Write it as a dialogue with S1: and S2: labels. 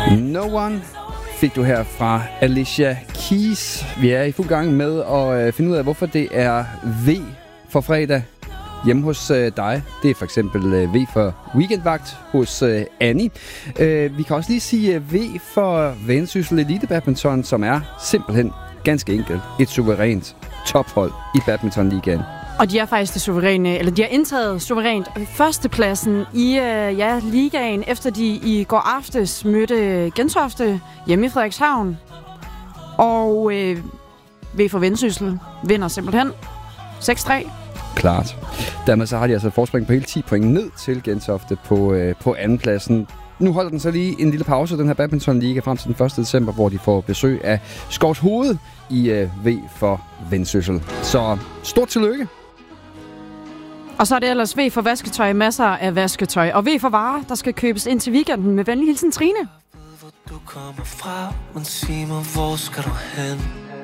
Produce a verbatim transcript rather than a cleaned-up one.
S1: No One fik du her fra Alicia Keys. Vi er i fuld gang med at finde ud af, hvorfor det er V for fredag hjemme hos øh, dig. Det er for eksempel øh, V for weekendvagt hos øh, Annie. Øh, vi kan også lige sige øh, V for Vendsyssel Elite Badminton, som er simpelthen ganske enkelt et suverænt tophold i badmintonligaen.
S2: Og de er faktisk det suveræne, eller de har indtaget suverænt førstepladsen i øh, ja, ligaen, efter de i går aftes mødte Gentofte hjemme i Frederikshavn. Og øh, V for Vendsyssel vinder simpelthen seks tre.
S1: Klart. Dermed så har de altså forspring på hele ti point ned til Gentofte på, øh, på andenpladsen. Nu holder den så lige en lille pause, den her badmintonliga, frem til den første december, hvor de får besøg af Skovshoved i øh, V for Vendsyssel. Så stort tillykke.
S2: Og så er det ellers V for vasketøj, masser af vasketøj. Og V for varer, der skal købes ind til weekenden med venlig hilsen Trine.
S3: Du kommer fra, men sig mig, hvor skal du hen?